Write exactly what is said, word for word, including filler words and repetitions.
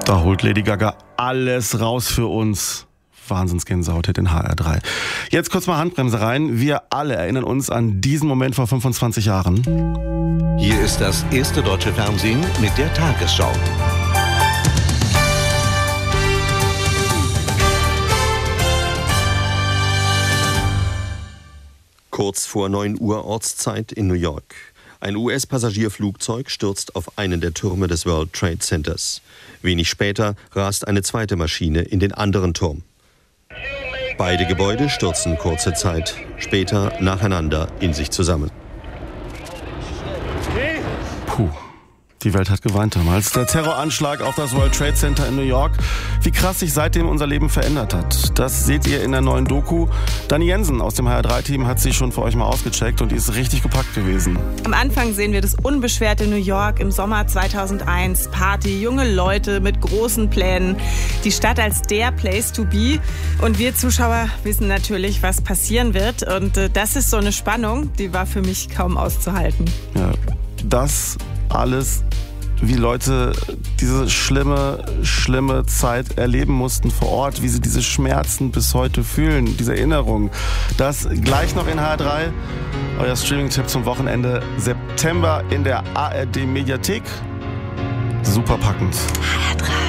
Da holt Lady Gaga alles raus für uns. Wahnsinnsgänsehaut in H R drei. Jetzt kurz mal Handbremse rein. Wir alle erinnern uns an diesen Moment vor fünfundzwanzig Jahren. Hier ist das erste deutsche Fernsehen mit der Tagesschau. Kurz vor neun Uhr Ortszeit in New York. Ein U S-Passagierflugzeug stürzt auf einen der Türme des World Trade Centers. Wenig später rast eine zweite Maschine in den anderen Turm. Beide Gebäude stürzen kurze Zeit später nacheinander in sich zusammen. Puh. Die Welt hat geweint damals. Der Terroranschlag auf das World Trade Center in New York. Wie krass sich seitdem unser Leben verändert hat. Das seht ihr in der neuen Doku. Dani Jensen aus dem H R drei Team hat sie schon für euch mal ausgecheckt und die ist richtig gepackt gewesen. Am Anfang sehen wir das unbeschwerte New York im Sommer zweitausendeins. Party, junge Leute mit großen Plänen. Die Stadt als der Place to be. Und wir Zuschauer wissen natürlich, was passieren wird. Und äh, das ist so eine Spannung, die war für mich kaum auszuhalten. Ja, das alles, wie Leute diese schlimme, schlimme Zeit erleben mussten vor Ort, wie sie diese Schmerzen bis heute fühlen, diese Erinnerung. Das gleich noch in H R drei. Euer Streaming-Tipp zum Wochenende. September in der A R D-Mediathek. Super packend. H R drei.